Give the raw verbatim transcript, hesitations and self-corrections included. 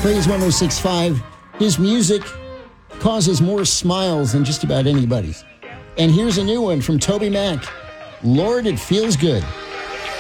Praise one oh six point five. His music causes more smiles than just about anybody's. And here's a new one from Toby Mac. Lord, it feels good.